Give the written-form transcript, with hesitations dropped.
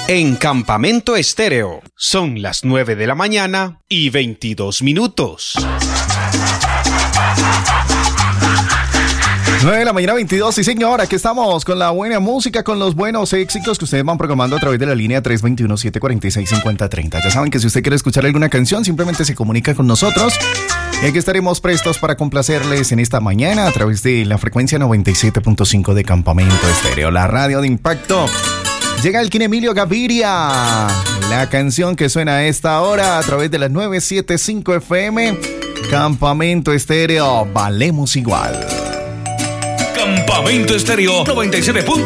En Campamento Estéreo son las 9 de la mañana y 22 minutos. 9 de la mañana 22, sí señor, aquí estamos con la buena música, con los buenos éxitos que ustedes van programando a través de la línea 321-746-5030. Ya saben que si usted quiere escuchar alguna canción, simplemente se comunica con nosotros y aquí estaremos prestos para complacerles en esta mañana a través de la frecuencia 97.5 de Campamento Estéreo, la radio de impacto. Llega el King Emilio Gaviria, la canción que suena a esta hora a través de las 975 FM, Campamento Estéreo, valemos igual. Campamento Estéreo 97.5.